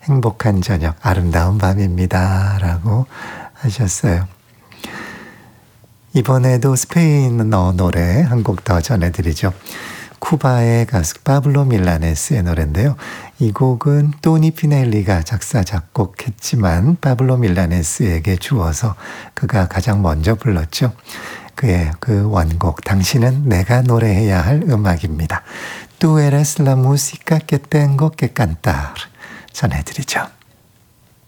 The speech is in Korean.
행복한 저녁, 아름다운 밤입니다. 라고 하셨어요. 이번에도 스페인어 노래 한 곡 더 전해드리죠. 쿠바의 가수 파블로 밀라네스의 노래인데요. 이 곡은 토니 피넬리가 작사 작곡했지만 파블로 밀라네스에게 주어서 그가 가장 먼저 불렀죠. 그의 그 원곡 당신은 내가 노래해야 할 음악입니다. Tú eres la música que tengo que cantar 전해드리죠.